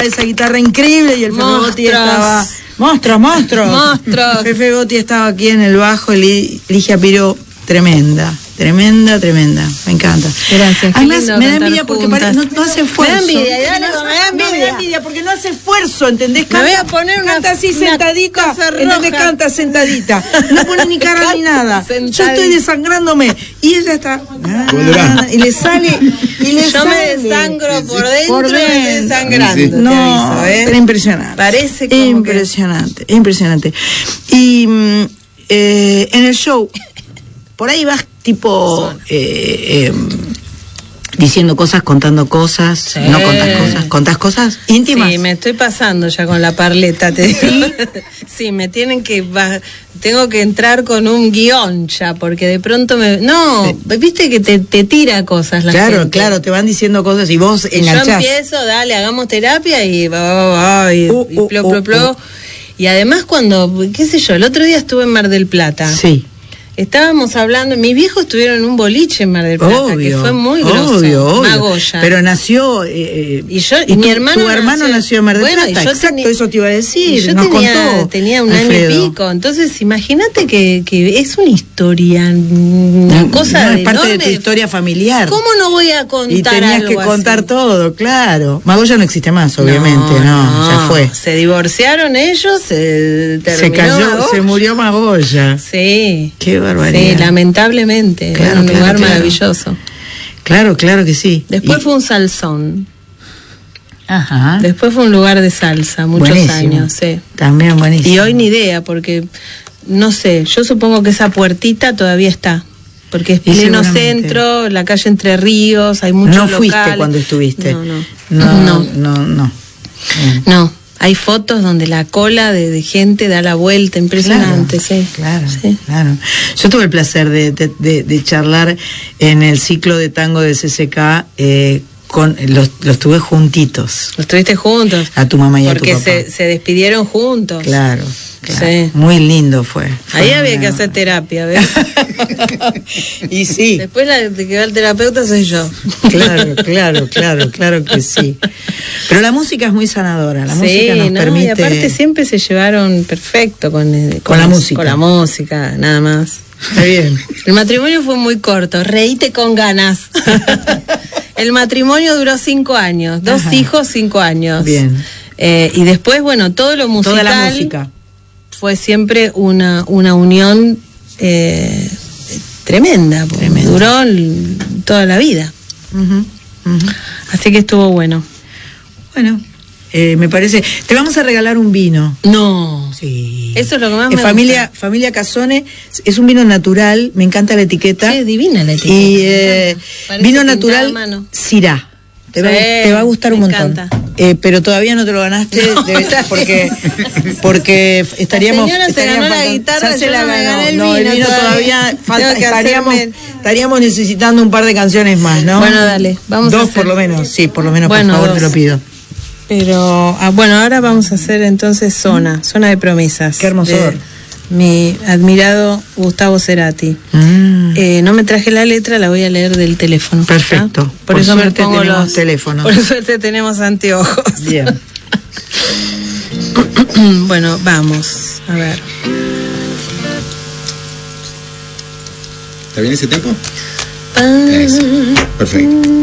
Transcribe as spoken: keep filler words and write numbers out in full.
esa guitarra increíble y el Fefe Gotti estaba... ¡Monstruos, monstruos! ¡Monstruos! Fefe Gotti estaba aquí en el bajo y Ligia Piro, tremenda. Tremenda, tremenda, me encanta. Gracias. Además, me da envidia porque pare, no, no hace esfuerzo. Me da envidia, ya no, no, me, me da envidia. No, me da envidia porque no hace esfuerzo, ¿entendés? Canta, me voy a poner una, canta así una sentadita, ¿entendés? roja. Canta sentadita. No pone ni cara ni nada. Sentadita. Yo estoy desangrándome y ella está ah, y le sale y le Yo sale. me desangro sí, por sí. dentro, por y me estoy desangrando. Sí. No, aviso, ¿eh? pero impresionante. Parece como impresionante, que... impresionante. Y eh, en el show por ahí vas tipo eh, eh, diciendo cosas, contando cosas, sí. no contás cosas, contás cosas íntimas. Sí, me estoy pasando ya con la parleta, te digo. ¿Sí? Sí, me tienen que, tengo que entrar con un guión ya, porque de pronto me, no, sí. viste que te, te tira cosas la claro, gente. Claro, te van diciendo cosas y vos y enganchás. Yo empiezo, dale, hagamos terapia y va, va, va, y, uh, y plo, uh, plo, plo. Uh. Y además cuando, qué sé yo, el otro día estuve en Mar del Plata. Sí. Estábamos hablando, mis viejos estuvieron en un boliche en Mar del Plata, obvio, que fue muy grosso. Obvio, obvio. Magoya. Pero nació... Eh, y yo, y, y mi tu, hermano tu hermano nació, nació en Mar del bueno, Plata, yo exacto, tenía, eso te iba a decir, yo nos tenía, contó tenía un Alfredo. año y pico, entonces imagínate que, que es una historia, una no, cosa no, es parte enorme. de tu historia familiar. ¿Cómo no voy a contar y tenías algo que contar así? Todo, claro. Magoya no existe más, obviamente, no, no, no, ya fue. Se divorciaron ellos, se terminó Se cayó, Magoya. Se murió Magoya. Sí. Qué barbaridad. Sí, lamentablemente. Claro, era un claro, lugar claro. maravilloso. Claro, claro que sí. Después y... fue un salsón. Ajá. Después fue un lugar de salsa, muchos buenísimo. años, sí. También buenísimo. Y hoy ni idea, porque, no sé, yo supongo que esa puertita todavía está. Porque es pleno centro, la calle Entre Ríos, hay muchos locales. No fuiste cuando estuviste. No, no. No, no, no. No. no. Hay fotos donde la cola de, de gente da la vuelta, impresionante, claro, sí. Claro, sí. claro. Yo tuve el placer de, de, de, de charlar en el ciclo de tango de C C K, eh, con los, los tuve juntitos. Los tuviste juntos. A tu mamá y porque a tu papá. Porque se, se despidieron juntos. Claro. Claro. Sí. Muy lindo fue. fue Ahí había que hacer terapia, ¿ves? Y sí. Después la que va el terapeuta soy yo. Claro, claro, claro, claro que sí. Pero la música es muy sanadora. La sí, música nos no, permite. Y aparte siempre se llevaron perfecto con, con, con la música. Con la música, nada más. Está bien. El matrimonio fue muy corto, reíte con ganas. El matrimonio duró cinco años, dos Ajá. hijos, cinco años. Bien. Eh, y después, bueno, todo lo musical. Toda la música. Fue siempre una, una unión eh, tremenda, tremenda. Duró l- toda la vida. Uh-huh, uh-huh. Así que estuvo bueno. Bueno, eh, me parece. Te vamos a regalar un vino. No. Sí. Eso es lo que más eh, me familia, gusta. Familia Casone, es un vino natural, me encanta la etiqueta. Sí, divina la etiqueta. Y eh, vino natural Syrah. Te, sí, va, te va a gustar un montón. Eh, pero todavía no te lo ganaste, no. Debe, porque porque estaríamos. La señora estaríamos se ganó la guitarra, ya se yo la no me ganó. gané el no, vino. el vino todavía, todavía falta, estaríamos, estaríamos necesitando un par de canciones más, ¿no? Bueno, dale, vamos Dos a hacer... por lo menos, sí, por lo menos, bueno, por favor, dos. te lo pido. Pero, ah, bueno, ahora vamos a hacer entonces Zona, Zona de Promesas. Qué hermosor. Mi admirado Gustavo Cerati. Mm. Eh, no me traje la letra, la voy a leer del teléfono. Perfecto. Por, por eso suerte me pongo tenemos los teléfonos. Por suerte tenemos anteojos. Bien. Bueno, vamos. A ver. ¿Está bien ese tempo? Eso. Perfecto.